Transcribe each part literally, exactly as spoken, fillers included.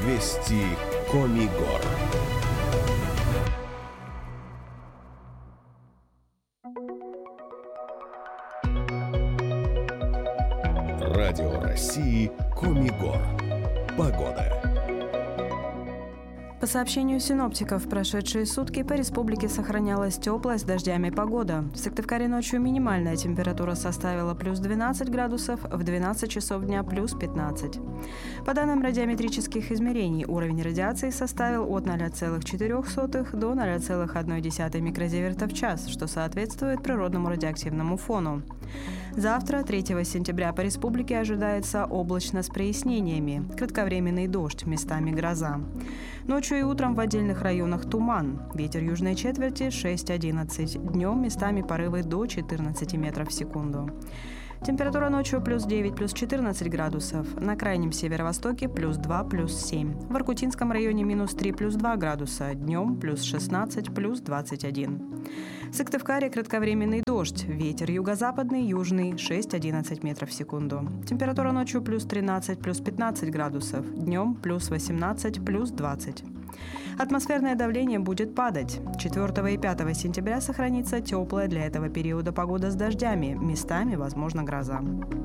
Вести Комигор. Радио России Комигор. Погода. По сообщению синоптиков, в прошедшие сутки по республике сохранялась теплая с дождями погода. В Сыктывкаре ночью минимальная температура составила плюс двенадцать градусов, в двенадцать часов дня плюс пятнадцать. По данным радиометрических измерений, уровень радиации составил от ноль целых четыре сотых до ноль целых одна десятая микрозиверта в час, что соответствует природному радиоактивному фону. Завтра, третьего сентября, по республике ожидается облачно с прояснениями, кратковременный дождь, местами гроза. Ночью и утром в отдельных районах туман. Ветер южной четверти шесть-одиннадцать. Днем местами порывы до четырнадцати метров в секунду. Температура ночью плюс девять, плюс четырнадцать градусов. На крайнем северо-востоке плюс два, плюс семь. В Иркутинском районе минус три, плюс два градуса. Днем плюс шестнадцать, плюс двадцать один. В Сыктывкаре кратковременный дождь. Ветер юго-западный, южный шесть-одиннадцать метров в секунду. Температура ночью плюс тринадцать, плюс пятнадцать градусов. Днем плюс восемнадцать, плюс двадцать. Атмосферное давление будет падать. четвёртого и пятого сентября сохранится теплая для этого периода погода с дождями. Местами возможна гроза.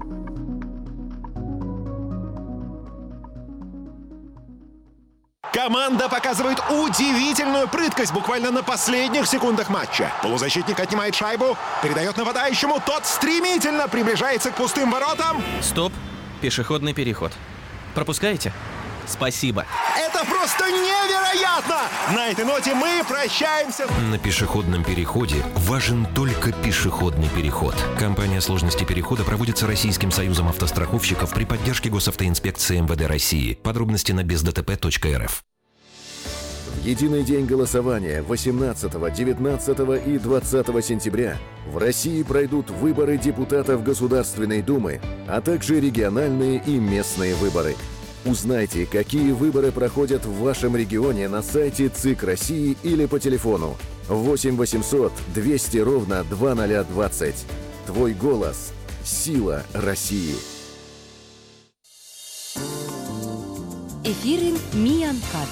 Команда показывает удивительную прыткость буквально на последних секундах матча. Полузащитник отнимает шайбу, передает нападающему, тот стремительно приближается к пустым воротам. Стоп, пешеходный переход. Пропускаете? Спасибо. Это просто невероятно! На этой ноте мы прощаемся. На пешеходном переходе важен только пешеходный переход. Компания сложности перехода проводится Российским союзом автостраховщиков при поддержке Госавтоинспекции эм вэ дэ России. Подробности на без дэ тэ пэ точка эр эф. В единый день голосования восемнадцатого, девятнадцатого и двадцатого сентября в России пройдут выборы депутатов Государственной Думы, а также региональные и местные выборы. Узнайте, какие выборы проходят в вашем регионе на сайте ЦИК России или по телефону восемь восемьсот двести ровно два ноль двадцать. Твой голос – сила России. Ефірин Міянкат.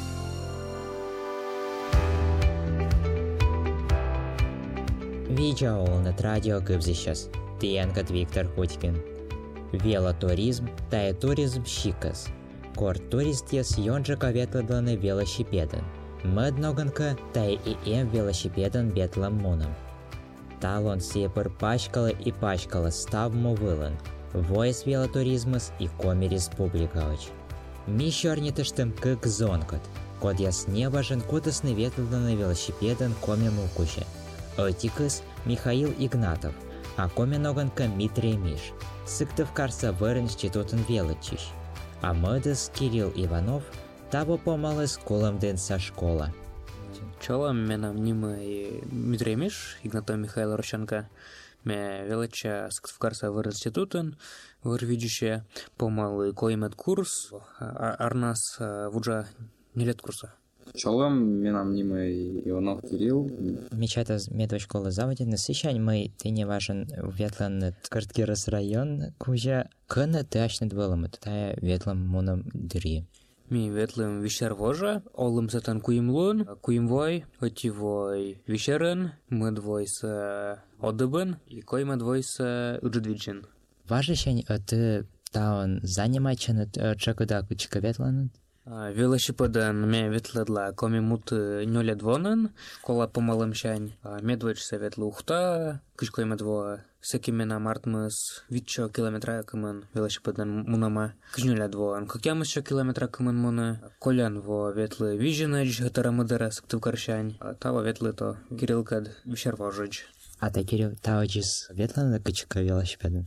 Видео на радио Кыбзищас. Тиянкат Виктор Кутькин. Велотуризм, тая туризм шикас. Корт туристес йонжака ветладланы велосипеден. Мэдноганка тай и эм велосипеден бетлам муном. Талон сепар пачкала и пачкала ставму вылан. Войс велотуризмас и коми республикавач. Ми щорнитыштым кык зонкат. Код ясне важен кодысны ветладланы велосипеден коми мукуще. Отикас Михаил Игнатов. А коменоганка Митрий Миш. Сыктывкарса вэр институтын велочищ. А мыдыс Кирилл Иванов табо помалыс колымден са школа. Чола менам нимы Митрий Миш, Игнатов Михаил Рощенко. Ме велоча Сыктывкарса вэр институтын вэр видюще помалы коимет курс. Арнас вуджа не лет курса. Чолом, менам нимы Иванов Кирилл. Мечата медведь школы заводе насыщань мы ты не важен ветлан Карткирас район, кузя кына ташнет вылымы, тая ветлам муном дри. Ми ветлым вишер вожа, олым сатан куимлун, куимвой, отивой вишерен, медвой с одыбын, и кой медвой с уджедвиджин. Важещань ты таун занимачен от чакуда кучка ветланет? Велосипеден ме ветледла коми мут нёля двонен, кола помалым шань, медведь советла ухта, кышкой медво, секимена мартмыс, витчо километра камен велосипеден мунама, кышнёля двоен, какям еще километра камен муна, колян во ветлы виженач, гатара мадера Сыктывкаршань, таво ветлы то Кириллкад вишервожич. А та Кирилл таоджис ветлана кычка велосипеден?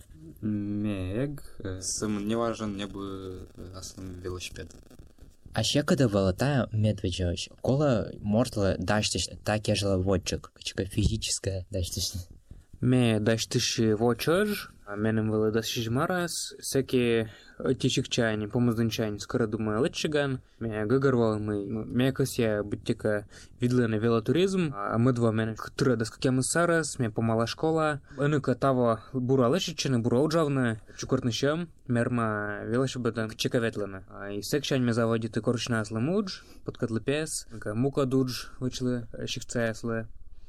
Мег, сам не важен не бы основным велосипед. А ще когда волотая медведевич, кола мортла даштиш, так я жила водчик, качка физическая даштиш. Ме даштиш водчик, Менем вели досить марас, всякі тічікчані, помозденчані, скоро думаю, лечиган, мене гагарвали ми, мене якось я будь-яка відлини велотуризм, а ми два мене хтре доскакями зараз, мене помала школа, еника того бура лечичини, бура уджавна, чукортнищем, мерма велошибедан чекаветлина. І секчань мене заводити корчна сламудж, подкатлипес, мука дудж вичли, щихцесли.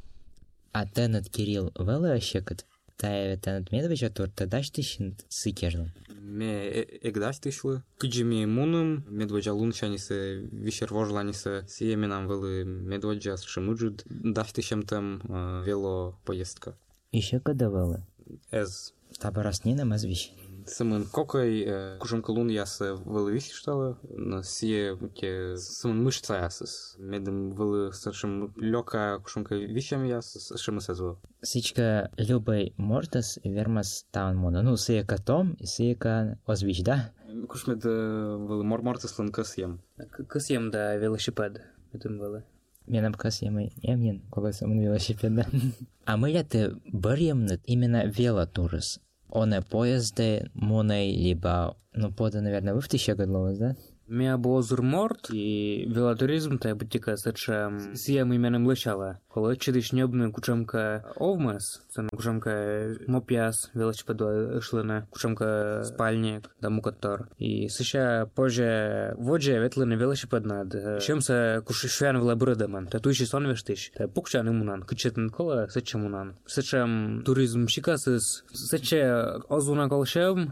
А тенет Кирилл веле щекот? Та тенет Медведя турта даш тыщин сыкержлы. Ме эгдаш тышлы. Кыджими муным, Медведя лунчанисы, вишер вожланисы, сиеменам велы Медведя шимуджид, даш тыщем там вело поездка. Еще когда веле? Эз. Таба раснина эз Сымын кокой, кушымка лун ясы велы виши шталы, но сие те сымын мышца ясыс. Медым велы сышым лёка кушымка вишем ясыс, шимыс эзу. Сычка любой мортас вермас таун мона. Ну, сыяка том, сыяка озвич, да? Кушмед велы мор-мортас лын кысьем. Кысьем да велосипед, медым велы. Менам кысьем эмнен, колесом велосипед, да? А мы это барьемнет именно велотурис. Он поезды, моной, либо, ну, пода, наверное, вы в тысяча годловость, да? Мea бозурморт и велотуризм та бутика сача сием именем лечала. Коли чидиш небне кучамка овмас, це кучамка мопяс велосипеду шлина, кучамка спальник да мукатор. И сача позже воджа ветлина велосипед над. Чем се кушишвян влабридаман. Та туйши сонвештиш. Та пукчан имунан. Кичетен кола сача мунан. Сача туризм шикасис. Сача озуна колшем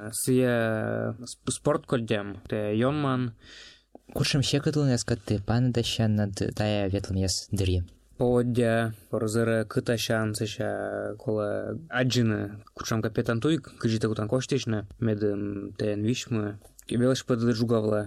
сия спорт коддям. Та йонман. Кушам щекотл несколько пана дащан над тая ветлом яс дырье. Поводя, порозера кытащан саща кола аджина. Кушам капитан туйк, кыжита кутан коштечна. Медем тен вишмы. Велосипед жугавла.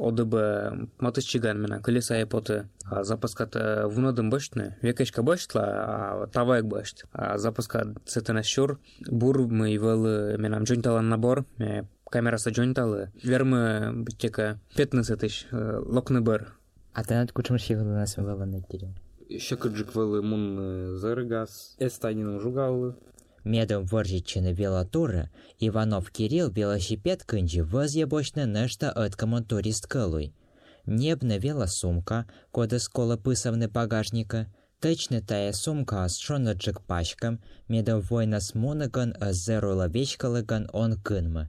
Одыбы матысчиган мена колеса епоты. А запаската вунадым баштны. Векачка баштла, а тавайк башт. А запаска цетена щур. Бур мы вел менам джонталан набор. Камера саджонталы. Вермы бутека пятнадцать тысяч локны бар. А ты над кучам щекотл нас вела на Кирилл? Щекоджик велы мун зарыгас. Эстаниным жугавлы. Медом воржичины велотура, Иванов Кирилл велосипед кынжи возъебочно нешта откомон турист кылуй. Небна велосумка, кода скола пысовны багажника, точно тая сумка с шонаджик пачкам, медом война с монаган а зеру ловечкалыган он кынмы.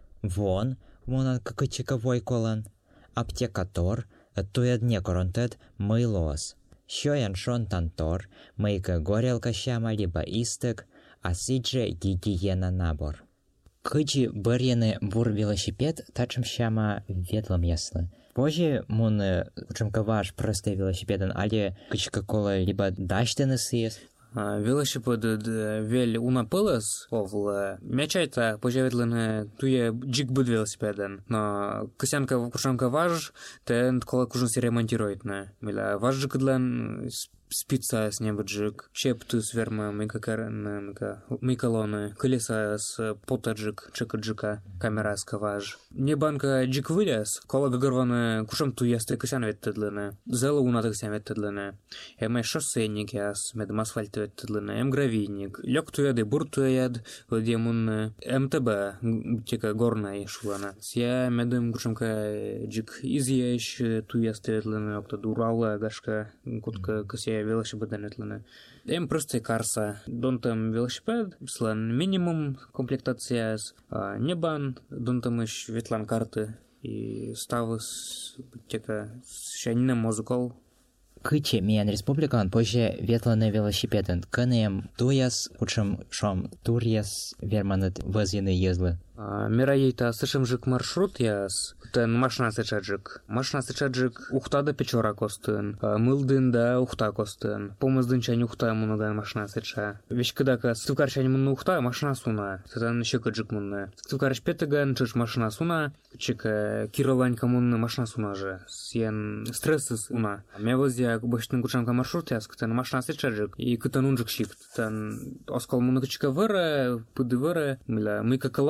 Вон, монан какачиковой колан, аптекатор, туяд не коронтет мылос. Щоян шон тантор, мыйка горелка щама либо истык, а сидже гигиена набор. Кычи барьяны бур велосипед, тачем щама ветлом яслы. Позже мун учимка ваш простой велосипеден, али кычка кола либо дачтены съест. Велосипед вель унапылас, овла. Мячайта пожаветлене туе джик буд велосипеден. Но кысянка кушанка важ, тен кола кужун се ремонтирует на. Мила важ джикдлен спица с небоджик, чептус верма микакарен мика микалоны, колеса с потаджик, чекаджика, камера скаваж. Небанка джик вылез, кола гагарваны кушам туясты кысян веттедлене. Зела унатык сям веттедлене. Эме шоссейник яс, медом асфальт веттедлене, эм гравийник. Лёк туяды, бур туяд, владемун МТБ, тека горная шулана. Сия медом кушамка джик изъещ туясты веттедлене, окта дурала гашка, кутка кысия велосипеден веттедлене. Эм просто карса. Донтам велосипед, слан минимум комплектация с небан, донтам ищ ветлан карты и ставыс тека шанина музыкал. Кыче миян республикан позже ветланы велосипеден. Кынем туяс, учим шом турьяс верманет возъены езлы. Мираейта сышымжык маршрут яс, тен машина сычаджык. Машина сычаджык ухтада печора костын, мылдын да ухта костын. Помыздын чань ухта мунаган машина сыча. Вешкыдака стывкар чань мунна ухта машина суна. Сытан щекаджык мунна. Стывкар шпетыган чыш машина суна, чыка кированька мунна машина суна же. Сен стрессыз уна. Мевозя баштын кучанка маршрут яс, кытан машина сычаджык. И кытан унжык щик. Тан оскал мунна кычка вэра, пыды вэра, мыла мыка калавас.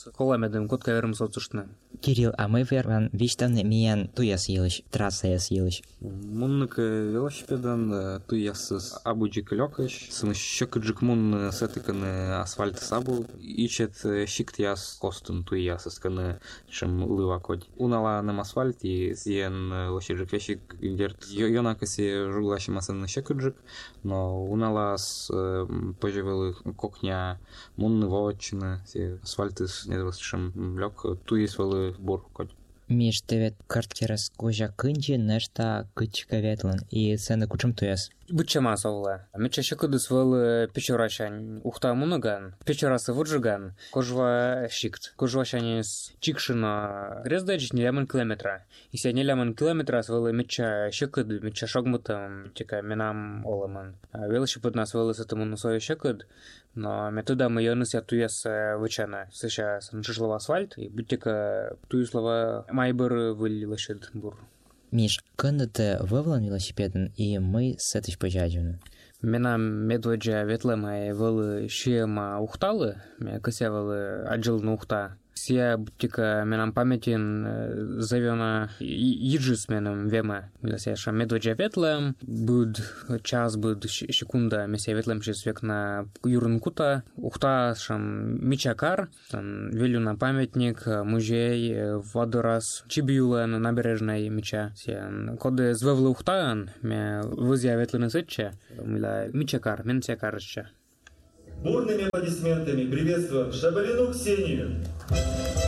коламедым котка верым соцушны. Кирилл, а мы верван виштаны миян туяс елыш, трасса яс елыш. Муннык велосипедан туясыз абуджик лёкаш, сын щекаджик мун сетыканы асфальт сабу, ичет щикт яс костын туясыз каны шым лыва кодь. Унала нам асфальт и зиен лошаджик вещик герт йонакаси жуглашимасын щекаджик, но унала с поживелы кокня мунны вочины, асфальты с недвысшим лёк туяс велы бур кодь. Миш, ты ведь картирас кожа кынчи нешта кычка ветлан, и цены кучым туяс. Бычама совла. Меча щекудыс вел печорашань ухта мунаган, печорасы вуджиган, кожва щикт. Кожвашань с чикшина грездач не ляман километра. И ся не ляман километра свел меча щекуд, меча шогмутам, тика минам оламан. Велосипед нас вел с этому носою щекуд, но метода мы йонуся туяс вычана. Сыща санчишлова асфальт, и бутика туюслова майбер вылилашид бур. Миш, când te вывлан велосипеден, и мы с этой пожадjunu. Мена медведжа ветле май вел шема ухталы, ме косявал аджил на ухта. Все бутика менам памятин завена иджис менам вема. Милася медведжа ветле, буд час буд секунда, меся ветлем шесть век на юрнкута. Ухта шам мичакар, велю на памятник, музей, водораз, чибиюла на набережной меча. Коды звевле ухтаан, ме вызя ветле насытча, мила мичакар, менцякарча. Бурными аплодисментами приветствуем Шабалину Ксению.